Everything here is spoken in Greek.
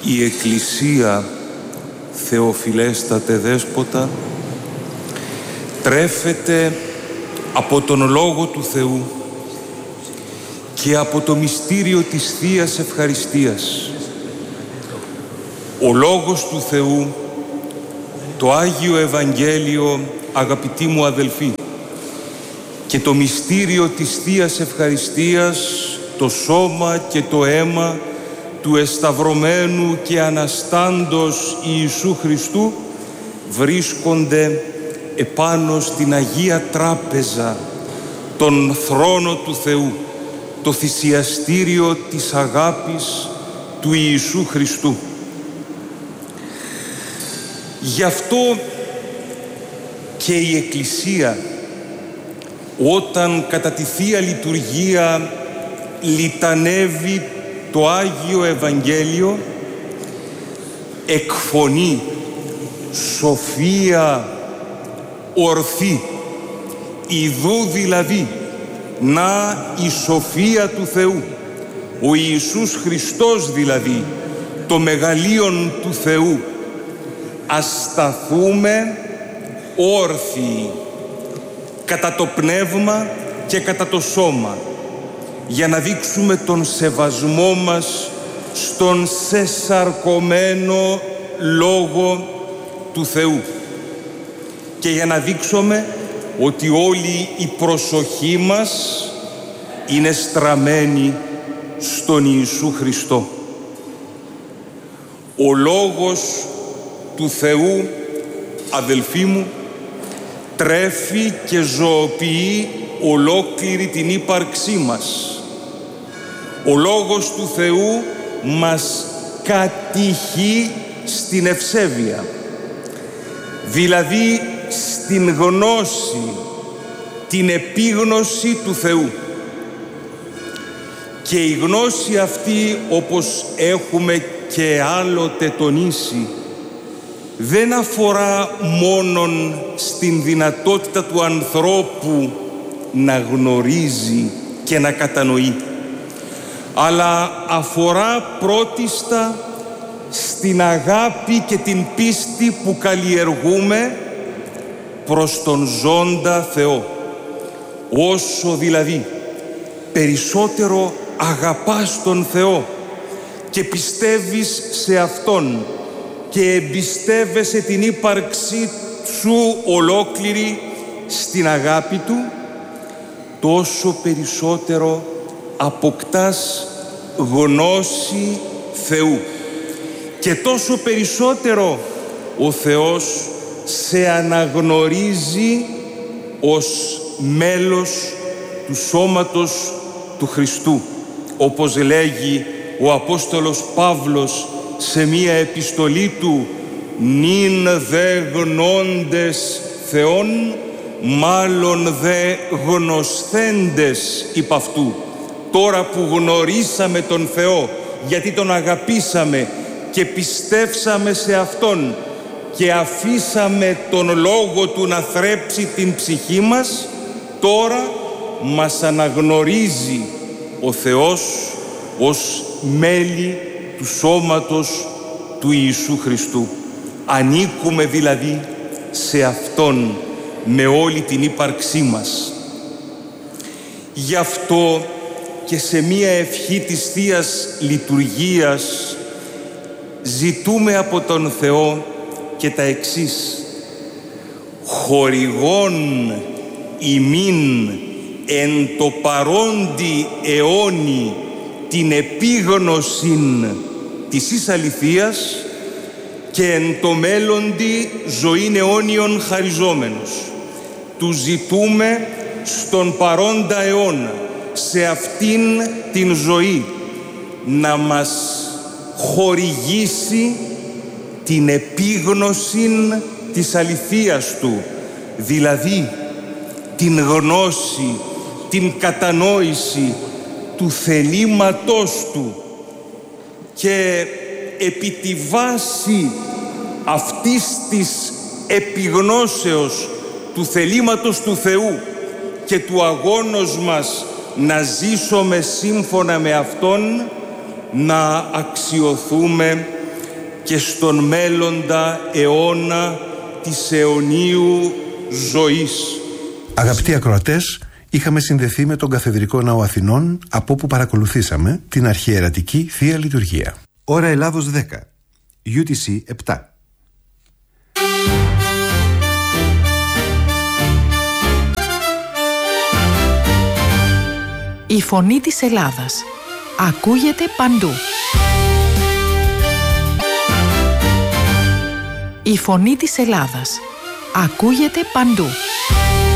Η Εκκλησία, Θεοφιλέστατε Δέσποτα, τρέφεται από τον Λόγο του Θεού και από το μυστήριο της Θείας Ευχαριστίας. Ο Λόγος του Θεού, το Άγιο Ευαγγέλιο, αγαπητοί μου αδελφοί, και το μυστήριο της Θείας Ευχαριστίας, το σώμα και το αίμα του εσταυρωμένου και αναστάντος Ιησού Χριστού, βρίσκονται επάνω στην Αγία Τράπεζα, τον θρόνο του Θεού, το θυσιαστήριο της αγάπης του Ιησού Χριστού. Γι' αυτό και η Εκκλησία, όταν κατά τη Θεία Λειτουργία λιτανεύει το Άγιο Ευαγγέλιο, εκφωνεί σοφία ορθή, ιδού δηλαδή να η σοφία του Θεού, ο Ιησούς Χριστός δηλαδή, το μεγαλείον του Θεού. Ας σταθούμε όρθιοι κατά το πνεύμα και κατά το σώμα, για να δείξουμε τον σεβασμό μας στον σεσαρκωμένο Λόγο του Θεού και για να δείξουμε ότι όλη η προσοχή μας είναι στραμμένη στον Ιησού Χριστό. Ο Λόγος του Θεού, αδελφοί μου, τρέφει και ζωοποιεί ολόκληρη την ύπαρξή μας. Ο Λόγος του Θεού μας κατηχεί στην ευσέβεια, δηλαδή στην γνώση, την επίγνωση του Θεού. Και η γνώση αυτή, όπως έχουμε και άλλοτε τονίσει, δεν αφορά μόνον στην δυνατότητα του ανθρώπου να γνωρίζει και να κατανοεί, αλλά αφορά πρώτιστα στην αγάπη και την πίστη που καλλιεργούμε προς τον ζώντα Θεό. Όσο δηλαδή περισσότερο αγαπάς τον Θεό και πιστεύεις σε Αυτόν και εμπιστεύεσαι την ύπαρξή σου ολόκληρη στην αγάπη Του, τόσο περισσότερο αποκτάς γνώση Θεού και τόσο περισσότερο ο Θεός σε αναγνωρίζει ως μέλος του σώματος του Χριστού, όπως λέγει ο Απόστολος Παύλος σε μία επιστολή του, «Νυν δε γνώντες Θεόν, μάλλον δε γνωσθέντες υπ' αυτού». Τώρα που γνωρίσαμε τον Θεό, γιατί τον αγαπήσαμε και πιστεύσαμε σε Αυτόν και αφήσαμε τον Λόγο Του να θρέψει την ψυχή μας, τώρα μας αναγνωρίζει ο Θεός ως μέλη του σώματος του Ιησού Χριστού. Ανήκουμε δηλαδή σε Αυτόν με όλη την ύπαρξή μας. Γι' αυτό και σε μία ευχή της Θείας Λειτουργίας ζητούμε από τον Θεό και τα εξής: χορηγών ημίν εν το παρόντι αιώνι την επίγνωσιν της εις αληθείας και εν το μέλλοντι ζωήν αιώνιον χαριζόμενος. Του ζητούμε στον παρόντα αιώνα, σε αυτήν την ζωή, να μας χορηγήσει την επίγνωση της αληθείας Του, δηλαδή την γνώση, την κατανόηση του θελήματός Του, και επί τη βάση αυτής της επιγνώσεως του θελήματος του Θεού και του αγώνος μας να ζήσουμε σύμφωνα με Αυτόν, να αξιοθούμε και στον μέλλοντα αιώνα της αιωνίου ζωής. Αγαπητοί ακροατές, είχαμε συνδεθεί με τον Καθεδρικό Ναό Αθηνών, από όπου παρακολουθήσαμε την αρχιερατική Θεία Λειτουργία. Ώρα Ελλάδος 10, UTC 7. Η φωνή της Ελλάδας ακούγεται παντού. Η φωνή της Ελλάδας ακούγεται παντού.